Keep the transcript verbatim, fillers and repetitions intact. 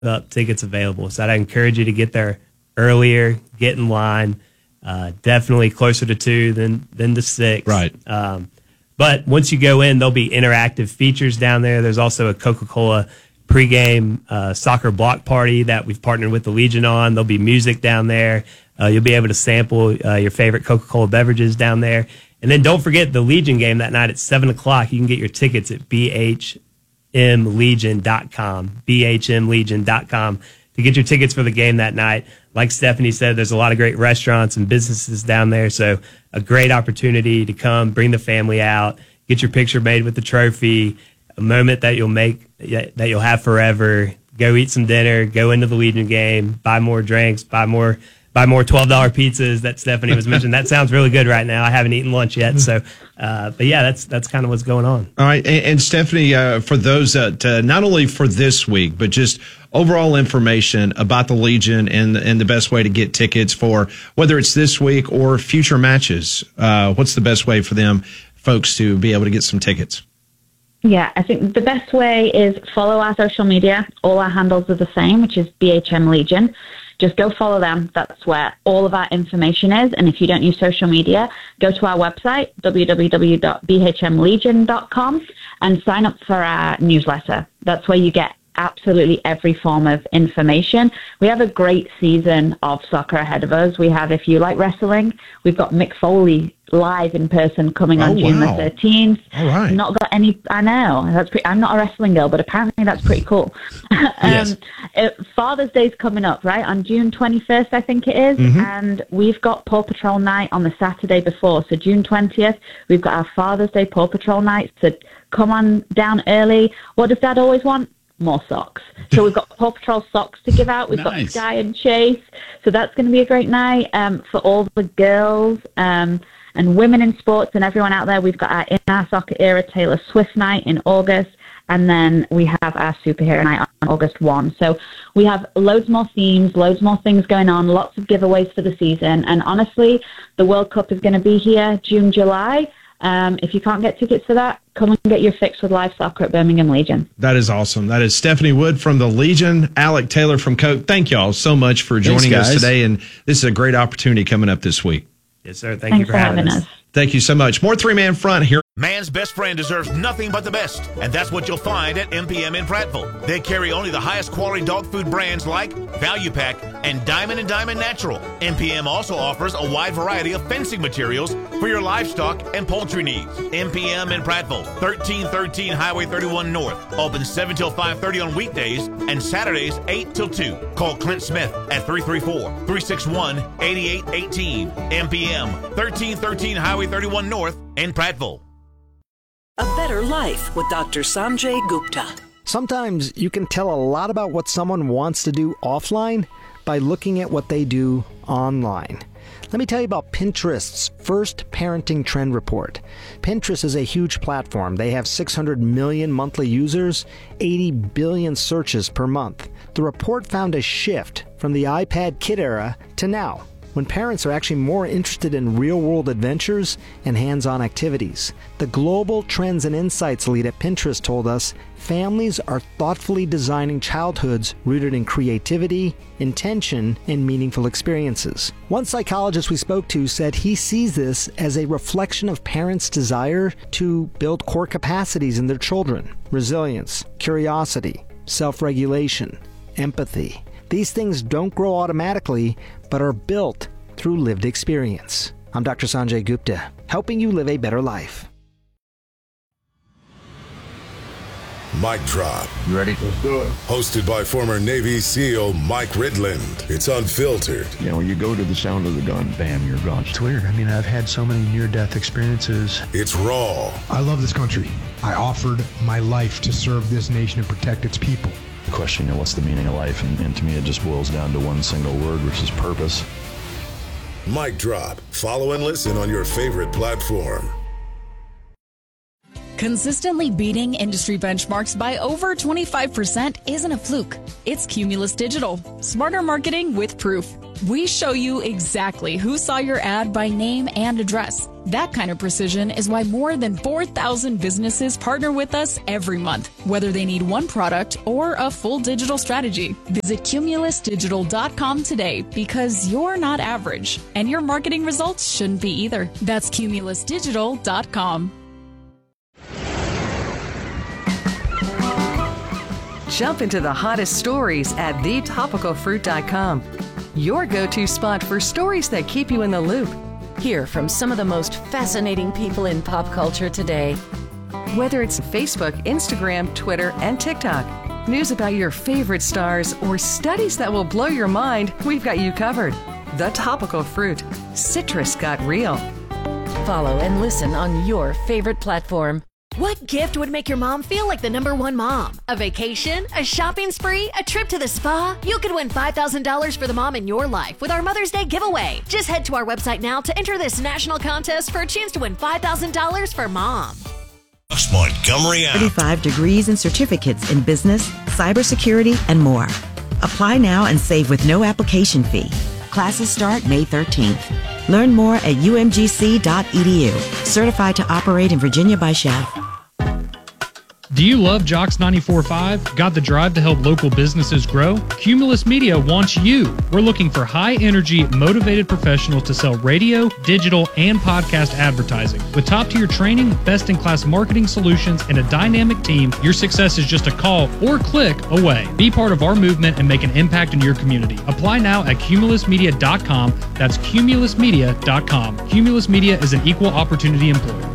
uh, tickets available. So I'd encourage you to get there earlier, get in line. Uh, definitely closer to two than than to six. Right. Um, but once you go in, there'll be interactive features down there. There's also a Coca-Cola pregame uh, soccer block party that we've partnered with the Legion on. There'll be music down there. Uh, you'll be able to sample uh, your favorite Coca-Cola beverages down there. And then don't forget the Legion game that night at seven o'clock. You can get your tickets at b h m legion dot com, b h m legion dot com to get your tickets for the game that night. Like Stephanie said, there's a lot of great restaurants and businesses down there, so a great opportunity to come, bring the family out, get your picture made with the trophy, a moment that you'll make, that you'll have forever. Go eat some dinner, go into the Legion game, buy more drinks, buy more buy more twelve dollar pizzas that Stephanie was mentioning. That sounds really good right now. I haven't eaten lunch yet, so uh, but yeah, that's that's kind of what's going on. All right, and, and Stephanie, uh, for those that uh, not only for this week, but just overall information about the Legion and and the best way to get tickets for whether it's this week or future matches. Uh, what's the best way for them folks to be able to get some tickets? Yeah, I think the best way is follow our social media. All our handles are the same, which is B H M Legion. Just go follow them. That's where all of our information is. And if you don't use social media, go to our website, w w w dot b h m legion dot com, and sign up for our newsletter. That's where you get absolutely every form of information. We have a great season of soccer ahead of us. We have, if you like wrestling, we've got Mick Foley live in person coming on oh, June wow. the thirteenth. All right. Not got any, I know, that's pretty, I'm not a wrestling girl, but apparently that's pretty cool. um, Yes. it, Father's Day's coming up, right, on June twenty-first, I think it is, Mm-hmm. and we've got Paw Patrol night on the Saturday before, so June twentieth, we've got our Father's Day Paw Patrol night, so come on down early. What does Dad always want? More socks. So we've got Paw Patrol socks to give out. We've Nice. got Sky and Chase. So that's going to be a great night um, for all the girls um, and women in sports and everyone out there. We've got our In Our Soccer Era Taylor Swift night in August. And then we have our superhero night on August first. So we have loads more themes, loads more things going on, lots of giveaways for the season. And honestly, the World Cup is going to be here June, July. Um, if you can't get tickets for that, come and get your fix with live soccer at Birmingham Legion. That is awesome. That is Stephanie Wood from the Legion, Alec Taylor from Coke. Thank y'all so much for joining Thanks, us guys. today, and this is a great opportunity coming up this week. Yes, sir. Thank Thanks you for having us. us. Thank you so much. More three-man front here. Man's best friend deserves nothing but the best, and that's what you'll find at M P M in Prattville. They carry only the highest quality dog food brands like Value Pack and Diamond and Diamond Natural. M P M also offers a wide variety of fencing materials for your livestock and poultry needs. M P M in Prattville, thirteen thirteen Highway thirty-one North. Open seven till five thirty on weekdays and Saturdays eight till two. Call Clint Smith at three three four, three six one, eight eight one eight. M P M, thirteen thirteen Highway thirty-one North in Prattville. A Better Life with Doctor Sanjay Gupta. Sometimes you can tell a lot about what someone wants to do offline by looking at what they do online. Let me tell you about Pinterest's first parenting trend report. Pinterest is a huge platform. They have six hundred million monthly users, eighty billion searches per month. The report found a shift from the iPad kid era to now, when parents are actually more interested in real-world adventures and hands-on activities. The Global Trends and Insights lead at Pinterest told us families are thoughtfully designing childhoods rooted in creativity, intention, and meaningful experiences. One psychologist we spoke to said he sees this as a reflection of parents' desire to build core capacities in their children: resilience, curiosity, self-regulation, empathy. These things don't grow automatically, but are built through lived experience. I'm Doctor Sanjay Gupta, helping you live a better life. Mic Drop. You ready? Let's do it. Hosted by former Navy SEAL Mike Ridland. It's unfiltered. You know, when you go to the sound of the gun, bam, you're gone. It's weird. I mean, I've had so many near-death experiences. It's raw. I love this country. I offered my life to serve this nation and protect its people. The question, you know, what's the meaning of life? And, and to me, it just boils down to one single word, which is purpose. Mic Drop. Follow and listen on your favorite platform. Consistently beating industry benchmarks by over twenty-five percent isn't a fluke. It's Cumulus Digital. Smarter marketing with proof. We show you exactly who saw your ad by name and address. That kind of precision is why more than four thousand businesses partner with us every month, whether they need one product or a full digital strategy. Visit cumulus digital dot com today because you're not average, and your marketing results shouldn't be either. That's cumulus digital dot com. Jump into the hottest stories at the topical fruit dot com. Your go-to spot for stories that keep you in the loop. Hear from some of the most fascinating people in pop culture today. Whether it's Facebook, Instagram, Twitter, and TikTok, news about your favorite stars, or studies that will blow your mind, we've got you covered. The Topical Fruit. Citrus got real. Follow and listen on your favorite platform. What gift would make your mom feel like the number one mom? A vacation? A shopping spree? A trip to the spa? You could win five thousand dollars for the mom in your life with our Mother's Day giveaway. Just head to our website now to enter this national contest for a chance to win five thousand dollars for mom. Montgomery app. thirty-five degrees and certificates in business, cybersecurity, and more. Apply now and save with no application fee. Classes start May thirteenth. Learn more at u m g c dot e d u. Certified to operate in Virginia by S C H A F. Do you love Jocks ninety-four point five? Got the drive to help local businesses grow? Cumulus Media wants you. We're looking for high-energy, motivated professionals to sell radio, digital, and podcast advertising. With top-tier training, best-in-class marketing solutions, and a dynamic team, your success is just a call or click away. Be part of our movement and make an impact in your community. Apply now at cumulus media dot com. That's cumulus media dot com. Cumulus Media is an equal opportunity employer.